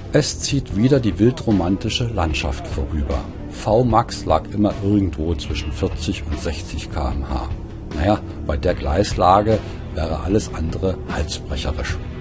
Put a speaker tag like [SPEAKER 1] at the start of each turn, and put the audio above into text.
[SPEAKER 1] Es zieht wieder die wildromantische Landschaft vorüber. Vmax lag immer irgendwo zwischen 40 und 60 km/h. Naja, bei der Gleislage wäre alles andere halsbrecherisch.